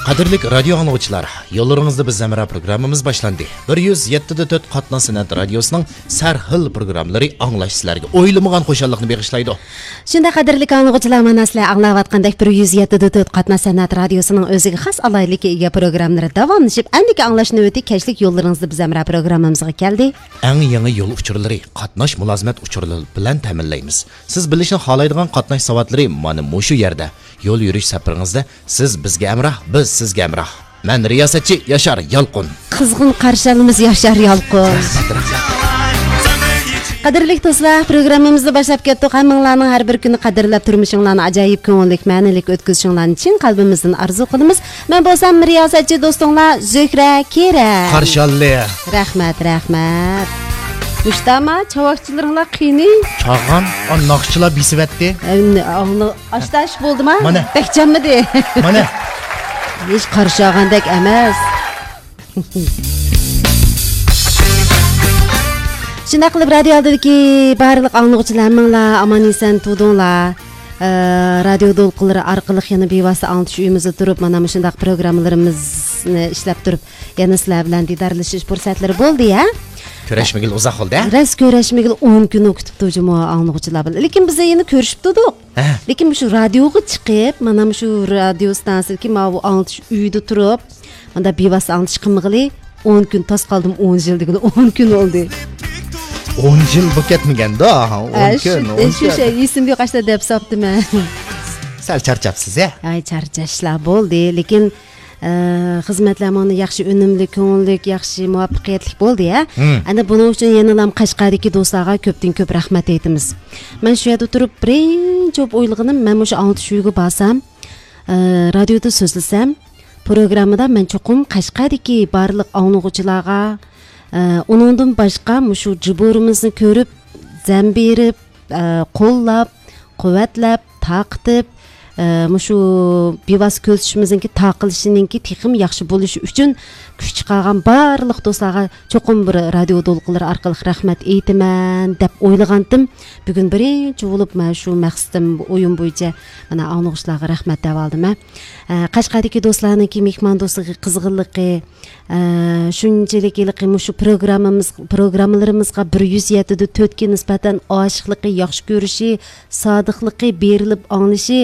Qadirlik radio anlıqçılar, yollarınızda biz Zemra programımız başlandı. 107.4 Qatna Sanat Radiosu'nun sarhil programları anlaş sizlerge oylamağan xoşallıqni begishlaydi. Shunda qadirlik anlıqçılar manaslar anglayotgandek 107.4 Qatna Sanat Radiosu'nun o'ziga xos alaylikka ega programlari davomlashib, andiki anglash navbati kechlik yollarınızda biz Zemra programımızga keldi. Eng yangi yo'l uchurlari, qatnash mulozimat uchurlari bilan ta'minlaymiz. Siz bilishni xohlaydigan qatnash savatlari mana mushu yerda. Yo'l yurish safaringizda siz bizga amrah, biz sizga amrah. Men riyosatchi Yashar Yalqun. Qizg'in qarshalimiz Yashar Yalqun. Qadirlik do'stlar, programmamizni boshlab ketdik. Hammanglarning har bir kuni qadrlab turmushinglarni ajoyib ko'ngillik, ma'nilik o'tkazishinglarni chin qalbimizdan arzu qilamiz. Men bo'lsam riyosatchi do'stinglar Zuhra Kerak. Qarshalli. Rahmat. Müştama, çavakçılarınlar qiyni. Çağan, naqshchilar besivatdi. Ashtash bo'ldimi? Mana. Bekjanmidi? Mana. Hech qarshagandek emas. Shunday qilib radio oldidagi barliq anglag'uchilar minglar amon-eson tudinglar. Radio to'lqinlari orqali yana bevosita anglatish uyimizda turib, mana shunday programmalarimizni ishlab turib, yana sizlar bilan diydorlashish fursatlari bo'ldi-ya. Ko'rashmagil uzoq oldi. Ras ko'rashmagil 10 kun o'tibdi o'jimo anglag'uchilar bilan. Lekin biz yana ko'rishib turdik. Lekin shu radioga chiqib, mana shu radio stansiyadagi bu anglatish uyida turib, mana bevosita anglatish qilmag'ili 10 kun tos qoldim, 10 yil degili 10 kun oldi. 10 yil bu ketmaganda, 10 kun. Shu şey esimga qashda deb hisobdiman. Sal charchabsiz, ya? Ay, charchashlar bo'ldi, lekin xizmatlarni yaxshi unumli, ko'ngillik, yaxshi muvaffaqiyatli bo'ldi-ya. Ana buning uchun yana ham Qashqardagi do'stlarga ko'pdan ko'p rahmat aytamiz. Men shu yerda turib, birinchi o'ylaganim, men o'sha anglatish uyiga borsam, radioda so'zlasam, programmada men cho'qim Qashqardagi barliq anglag'uchilarga uningdan boshqa shu jiborimizni ko'rib, zam berib, qo'llab, quvvatlab, taqtib shu bevosita ko'zishimizningki taqilishninki texim yaxshi bo'lishi uchun kuch chiqargan barliq do'stlarga cho'qim bir radio to'lqinlari orqali rahmat aytaman deb o'ylagandim. Bugun birinchi bo'lib men shu maqsadim o'yin bo'yicha mana anglag'uchilarga rahmat deb oldim. Qashqardagi do'stlarniki mehmon do'stligi, qizg'inligi, shunchalik yilqi shu programmalarimizga 107.4 ga nisbatan oshiqligi, yaxshi ko'rishi, sodiqligi, berilib anglashi